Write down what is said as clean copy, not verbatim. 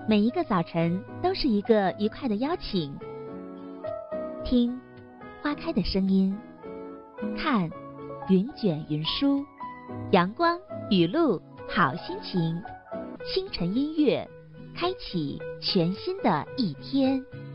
每一个早晨都是一个愉快的邀请。听花开的声音，看云卷云舒，阳光雨露好心情，清晨音乐开启全新的一天。